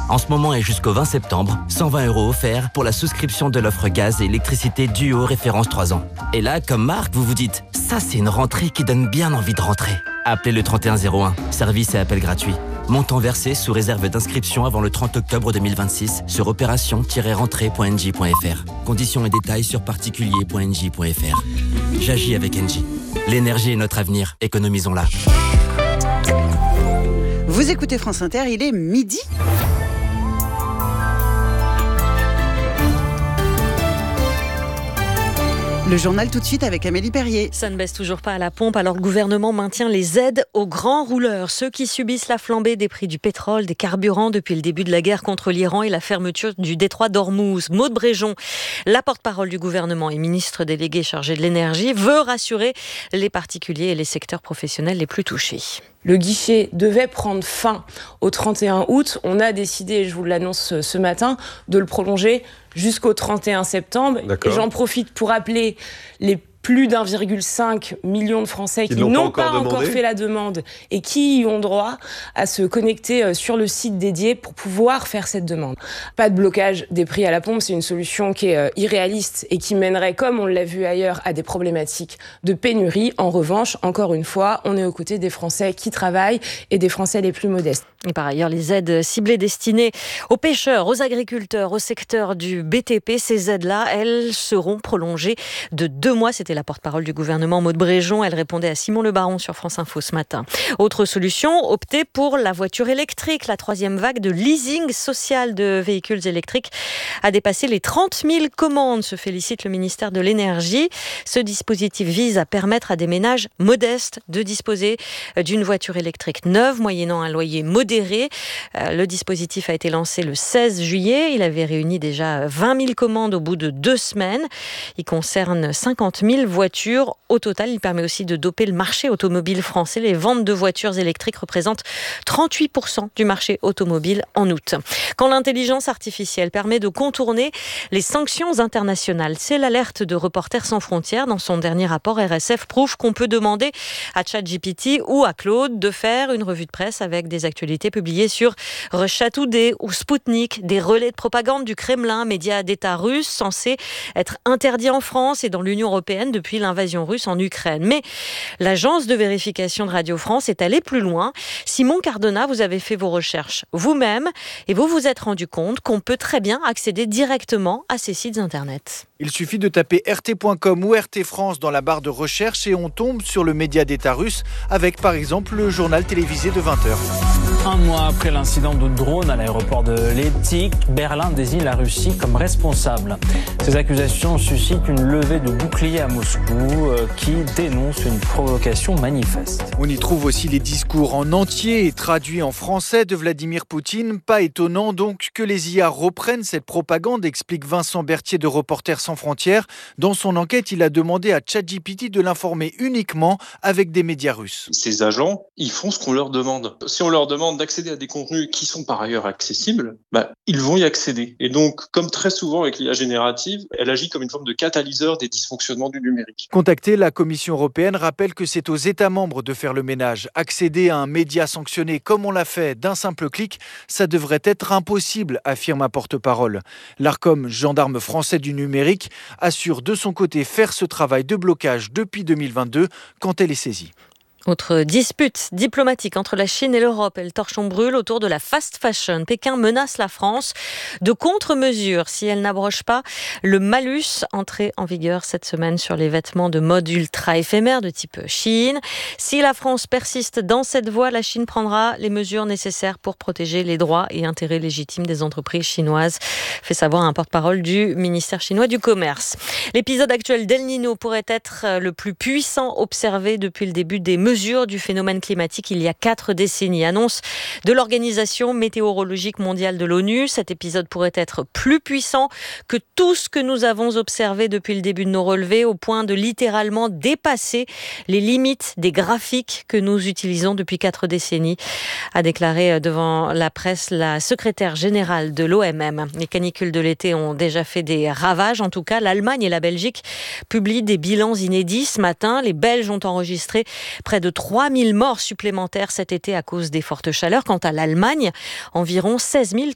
En ce moment et jusqu'au 20 septembre, 120 € offerts pour la souscription de l'offre gaz et électricité Duo référence 3 ans. Et là, comme Marc, vous vous dites « ça c'est une rentrée qui donne bien envie de rentrer ». Appelez le 3101, service et appel gratuit. Montant versé sous réserve d'inscription avant le 30 octobre 2026 sur opération-rentrée.nj.fr. Conditions et détails sur particulier.nj.fr. J'agis avec Engie. L'énergie est notre avenir, économisons-la. Vous écoutez France Inter, il est midi. Le journal tout de suite avec Amélie Perrier. Ça ne baisse toujours pas à la pompe, alors le gouvernement maintient les aides aux grands rouleurs, ceux qui subissent la flambée des prix du pétrole, des carburants depuis le début de la guerre contre l'Iran et la fermeture du détroit d'Ormuz. Maude Bréjon, la porte-parole du gouvernement et ministre délégué chargé de l'énergie, veut rassurer les particuliers et les secteurs professionnels les plus touchés. Le guichet devait prendre fin au 31 août. On a décidé, je vous l'annonce ce matin, de le prolonger jusqu'au 31 septembre. D'accord. Et j'en profite pour appeler les plus d'1,5 million de Français qui n'ont pas encore fait la demande et qui y ont droit à se connecter sur le site dédié pour pouvoir faire cette demande. Pas de blocage des prix à la pompe, c'est une solution qui est irréaliste et qui mènerait, comme on l'a vu ailleurs, à des problématiques de pénurie. En revanche, encore une fois, on est aux côtés des Français qui travaillent et des Français les plus modestes. Et par ailleurs, les aides ciblées destinées aux pêcheurs, aux agriculteurs, au secteur du BTP, ces aides-là, elles seront prolongées de 2 mois. C'était la porte-parole du gouvernement, Maude Bréjon. Elle répondait à Simon Le Baron sur France Info ce matin. Autre solution, opter pour la voiture électrique. La 3e vague de leasing social de véhicules électriques a dépassé les 30 000 commandes, se félicite le ministère de l'Énergie. Ce dispositif vise à permettre à des ménages modestes de disposer d'une voiture électrique neuve, moyennant un loyer modéré. Le dispositif a été lancé le 16 juillet. Il avait réuni déjà 20 000 commandes au bout de 2 semaines. Il concerne 50 000 voitures. Au total, il permet aussi de doper le marché automobile français. Les ventes de voitures électriques représentent 38% du marché automobile en août. Quand l'intelligence artificielle permet de contourner les sanctions internationales, c'est l'alerte de Reporters sans frontières. Dans son dernier rapport, RSF prouve qu'on peut demander à ChatGPT ou à Claude de faire une revue de presse avec des actualités publiées sur Russia Today ou Sputnik, des relais de propagande du Kremlin, médias d'État russe censés être interdits en France et dans l'Union européenne depuis l'invasion russe en Ukraine. Mais l'agence de vérification de Radio France est allée plus loin. Simon Cardona, vous avez fait vos recherches vous-même et vous vous êtes rendu compte qu'on peut très bien accéder directement à ces sites internet. Il suffit de taper rt.com ou RT France dans la barre de recherche et on tombe sur le média d'État russe avec par exemple le journal télévisé de 20h. Un mois après l'incident de drone à l'aéroport de Leipzig, Berlin désigne la Russie comme responsable. Ces accusations suscitent une levée de boucliers à Moscou qui dénonce une provocation manifeste. On y trouve aussi les discours en entier et traduits en français de Vladimir Poutine. Pas étonnant donc que les IA reprennent cette propagande, explique Vincent Berthier de Reporters sans frontières. Dans son enquête, il a demandé à ChatGPT de l'informer uniquement avec des médias russes. Ces agents, ils font ce qu'on leur demande. Si on leur demande d'accéder à des contenus qui sont par ailleurs accessibles, ils vont y accéder. Et donc, comme très souvent avec l'IA générative, elle agit comme une forme de catalyseur des dysfonctionnements du numérique. Contactée, la Commission européenne rappelle que c'est aux États membres de faire le ménage. Accéder à un média sanctionné comme on l'a fait d'un simple clic, ça devrait être impossible, affirme un porte-parole. L'Arcom, gendarme français du numérique, assure de son côté faire ce travail de blocage depuis 2022 quand elle est saisie. Autre dispute diplomatique entre la Chine et l'Europe et le torchon brûle autour de la fast fashion. Pékin menace la France de contre-mesures si elle n'abroge pas le malus entré en vigueur cette semaine sur les vêtements de mode ultra éphémère de type Chine. Si la France persiste dans cette voie, la Chine prendra les mesures nécessaires pour protéger les droits et intérêts légitimes des entreprises chinoises, fait savoir un porte-parole du ministère chinois du Commerce. L'épisode actuel d'El Niño pourrait être le plus puissant observé depuis le début des mesures du phénomène climatique il y a 4 décennies. Annonce de l'Organisation météorologique mondiale de l'ONU. Cet épisode pourrait être plus puissant que tout ce que nous avons observé depuis le début de nos relevés, au point de littéralement dépasser les limites des graphiques que nous utilisons depuis 4 décennies, a déclaré devant la presse la secrétaire générale de l'OMM. Les canicules de l'été ont déjà fait des ravages. En tout cas, l'Allemagne et la Belgique publient des bilans inédits ce matin. Les Belges ont enregistré près de 3000 morts supplémentaires cet été à cause des fortes chaleurs. Quant à l'Allemagne, environ 16